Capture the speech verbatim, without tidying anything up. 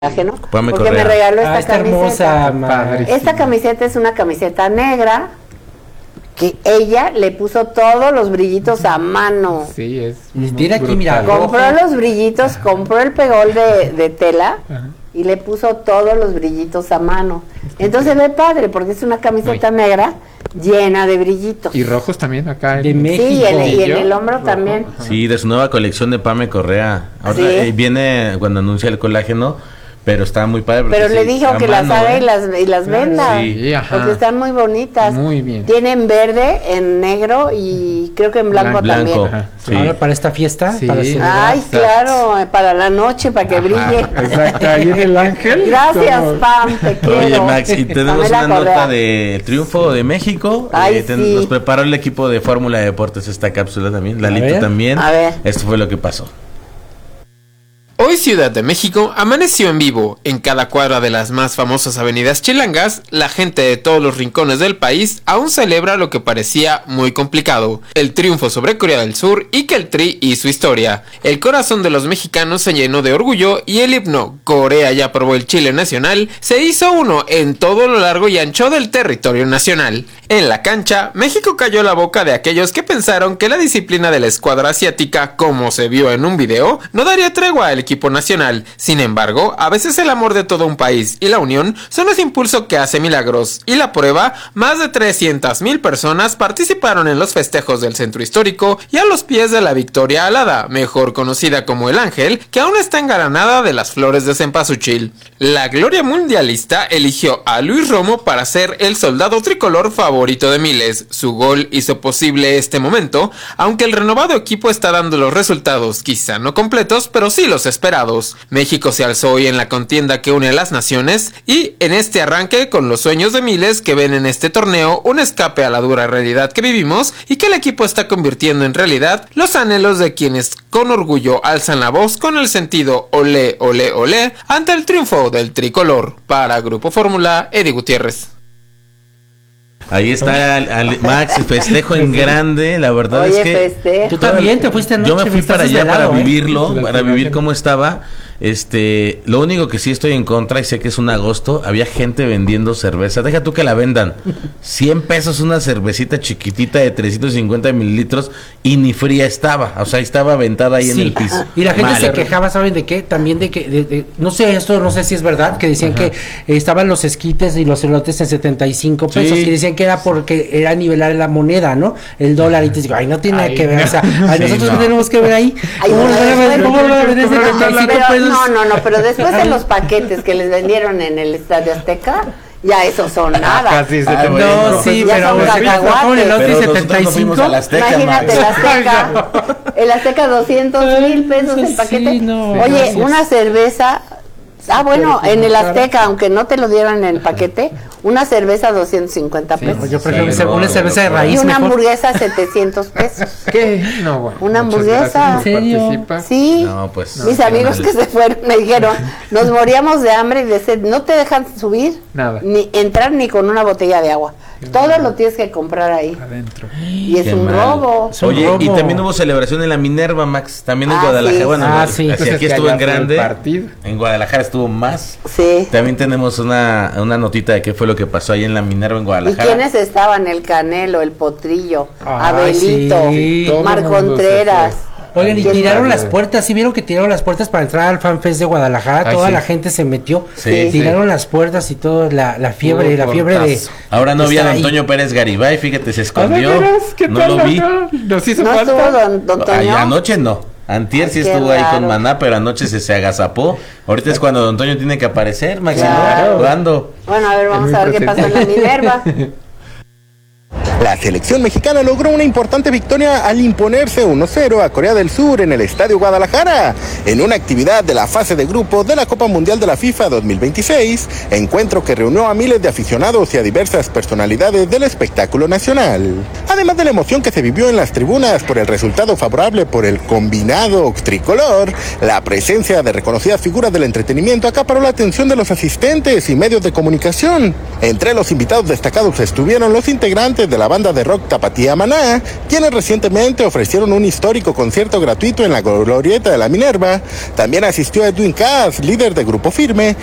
ajeno, Pame porque Correa. me regaló esta Ah, está camiseta. hermosa, madre. Esta camiseta es una camiseta negra que ella le puso todos los brillitos a mano. Sí, es. Mira aquí, mira. Compró los brillitos, compró el pegol de, de tela. Ajá. Y le puso todos los brillitos a mano. Entonces ve padre, porque es una camiseta Uy. negra llena de brillitos. Y rojos también acá. De en- México. Sí, y en, y en ¿Yo? el hombro Rojo. también. Ajá. Sí, de su nueva colección de Pame Correa. Ahora ¿Sí? eh, viene cuando anuncia el colágeno, pero está muy padre. porque Pero le sí, dijo a que las mano, haga ¿eh? y las, y las Claro, venda. sí, ajá. Porque están muy bonitas. Muy bien. Tienen verde, en negro y creo que en blanco, Blanco. también. Blanco. Ajá, sí. Ahora para esta fiesta, Sí. para celebrar. Ay, Exacto. claro, eh, para la noche, para que brille. Exacto, ahí en el ángel. Gracias, como- Pam, te quiero. Oye, Max, y tenemos Pamela una Correa. nota de triunfo de México. Ay, Eh, ten- sí. Nos preparó el equipo de Fórmula de Deportes esta cápsula también. Lalito ver. también. A ver. Esto fue lo que pasó. Hoy Ciudad de México amaneció en vivo. En cada cuadra de las más famosas avenidas chilangas, la gente de todos los rincones del país aún celebra lo que parecía muy complicado: el triunfo sobre Corea del Sur y que el Tri hizo historia. El corazón de los mexicanos se llenó de orgullo y el himno "Corea ya probó el chile nacional" se hizo uno en todo lo largo y ancho del territorio nacional. En la cancha, México cayó la boca de aquellos que pensaron que la disciplina de la escuadra asiática, como se vio en un video, no daría tregua al equipo nacional. Sin embargo, a veces el amor de todo un país y la unión son ese impulso que hace milagros. Y la prueba, más de trescientas mil personas participaron en los festejos del centro histórico y a los pies de la Victoria Alada, mejor conocida como el Ángel, que aún está engalanada de las flores de cempasúchil. La gloria mundialista eligió a Luis Romo para ser el soldado tricolor favorito de miles. Su gol hizo posible este momento, aunque el renovado equipo está dando los resultados, quizá no completos, pero sí los esperados. México se alzó hoy en la contienda que une a las naciones y en este arranque con los sueños de miles que ven en este torneo un escape a la dura realidad que vivimos y que el equipo está convirtiendo en realidad los anhelos de quienes con orgullo alzan la voz con el sentido olé, olé, olé ante el triunfo del tricolor. Para Grupo Fórmula, Eddie Gutiérrez. Ahí está el- al- Max, festejo en grande. La verdad Oye, es que festejo. Tú también te fuiste anoche. yo me fui estás para allá para desvelado, ¿eh? vivirlo, Sí, para sí, vivir sí. cómo estaba. Este, lo único que sí estoy en contra y sé que es un agosto, había gente vendiendo cerveza. Deja tú que la vendan. cien pesos una cervecita chiquitita de trescientos cincuenta mililitros y ni fría estaba. O sea, estaba aventada ahí en Sí. el piso. Y la gente Mal. se quejaba, ¿saben de qué? También de que, de- de- no sé, esto no sé si es verdad, que decían que eh, estaban los esquites y los elotes en setenta y cinco pesos, Sí. y decían que era porque era nivelar la moneda, ¿no? El dólar, y te digo, ay, no tiene nada Ay, que ver, no. o sea, ay, Sí, nosotros no. tenemos que ver ahí. Ay, ¿Cómo no, lo van a ver? después- ¿Cómo lo van a vender Pero setenta y cinco pero- pesos? no, no, no, pero después de los paquetes que les vendieron en el Estadio Azteca, ya esos son nada. Casi se Ah, te bueno. No, sí, Ya pero son un cacahuates. elote Pero nosotros setenta y no fuimos cinco. al Azteca, Imagínate Max. el Azteca, el Azteca doscientos mil pesos Eso el paquete. sí, no, Oye, gracias. una cerveza, ah bueno, en el Azteca, aunque no te lo dieron en el paquete, una cerveza doscientos cincuenta pesos. Yo prefiero Sí, una no, cerveza de no, raíz Y una mejor. hamburguesa setecientos pesos. ¿Qué? No, bueno. Una muchas hamburguesa. gracias por ¿En serio? participar. Sí. No, pues. Mis qué amigos mal. que se fueron me dijeron, nos moríamos de hambre y de sed, no te dejan subir, Nada. ni entrar ni con una botella de agua. Todo lo tienes que comprar ahí. Adentro. Y es Qué un mal. robo. Es un Oye, y robo. también hubo celebración en la Minerva, Max, también en Ah, Guadalajara. sí. Bueno, Ah, en- sí. así Entonces, aquí que estuvo allá en fue el grande. partido. En Guadalajara estuvo más. Sí. También tenemos una, una notita de qué fue lo que pasó ahí en la Minerva en ¿Y Guadalajara. quiénes estaban? El Canelo, el Potrillo, Ay, Abelito, sí. Todo Mar el mundo se Contreras. Oigan, y ¿Quién tiraron más? las puertas, ¿sí vieron que tiraron las puertas para entrar al FanFest de Guadalajara? Ay, Toda sí. la gente se metió, Sí, tiraron las puertas y todo, la, la fiebre, Hubo la fiebre de... portazo. Ahora no de vi a estar don ahí. Antonio Pérez Garibay, fíjate, se ¿Ah, de escondió. veras? ¿Qué No tal, lo vi. acá? Nos hizo ¿No falta. estuvo don, don Ay, Toño? anoche no. Antier sí Ay, qué estuvo ahí con raro. Maná, pero anoche se, se agazapó. Ahorita es cuando don Antonio tiene que aparecer, Maximo. Claro. ¿Cuándo? Bueno, a ver, vamos muy a ver qué pasó en la Minerva. La selección mexicana logró una importante victoria al imponerse uno cero a Corea del Sur en el Estadio Guadalajara, en una actividad de la fase de grupos de la Copa Mundial de la FIFA dos mil veintiséis, encuentro que reunió a miles de aficionados y a diversas personalidades del espectáculo nacional. Además de la emoción que se vivió en las tribunas por el resultado favorable por el combinado tricolor, la presencia de reconocidas figuras del entretenimiento acaparó la atención de los asistentes y medios de comunicación. Entre los invitados destacados estuvieron los integrantes de la banda de rock tapatía Maná, quienes recientemente ofrecieron un histórico concierto gratuito en la glorieta de la Minerva. También asistió Edwin Cass, líder de Grupo Firme,